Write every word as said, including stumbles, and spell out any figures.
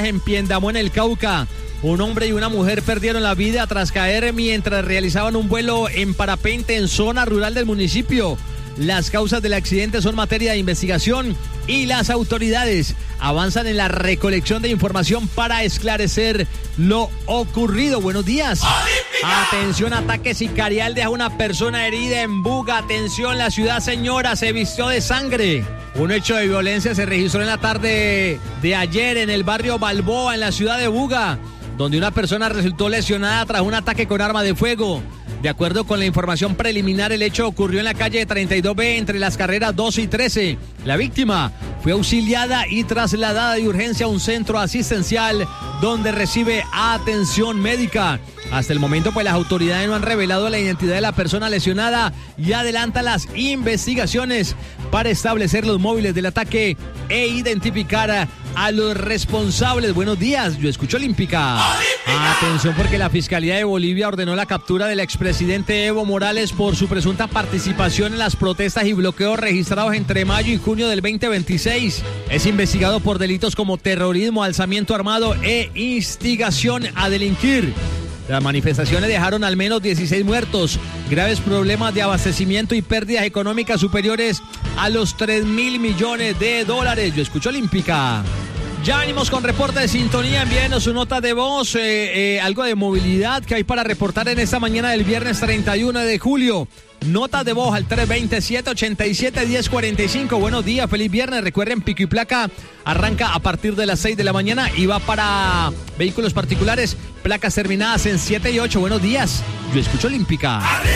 en Piendamó, en el Cauca. Un hombre y una mujer perdieron la vida tras caer mientras realizaban un vuelo en parapente en zona rural del municipio. Las causas del accidente son materia de investigación y las autoridades avanzan en la recolección de información para esclarecer lo ocurrido. Buenos días. ¡Olímpica! Atención, ataque sicarial deja una persona herida en Buga. Atención, la ciudad señora se vistió de sangre. Un hecho de violencia se registró en la tarde de ayer en el barrio Balboa, en la ciudad de Buga, donde una persona resultó lesionada tras un ataque con arma de fuego. De acuerdo con la información preliminar, el hecho ocurrió en la calle treinta y dos B entre las carreras doce y trece. La víctima fue auxiliada y trasladada de urgencia a un centro asistencial donde recibe atención médica. Hasta el momento, pues las autoridades no han revelado la identidad de la persona lesionada y adelantan las investigaciones para establecer los móviles del ataque e identificar a, a los responsables. Buenos días, yo escucho Olímpica. ¡Olímpica! Atención, porque la Fiscalía de Bolivia ordenó la captura del expresidente Evo Morales por su presunta participación en las protestas y bloqueos registrados entre mayo y junio del veinte veintiséis. Es investigado por delitos como terrorismo, alzamiento armado e instigación a delinquir. Las manifestaciones dejaron al menos dieciséis muertos, graves problemas de abastecimiento y pérdidas económicas superiores a los tres mil millones de dólares. Yo escucho Olímpica. Ya venimos con reporte de sintonía. Envíenos su nota de voz, eh, eh, algo de movilidad que hay para reportar en esta mañana del viernes treinta y uno de julio. Notas de voz al tres dos siete, ocho siete, uno cero cuatro cinco. Buenos días, feliz viernes. Recuerden, Pico y Placa arranca a partir de las seis de la mañana y va para vehículos particulares, placas terminadas en siete y ocho. Buenos días, yo escucho Olímpica.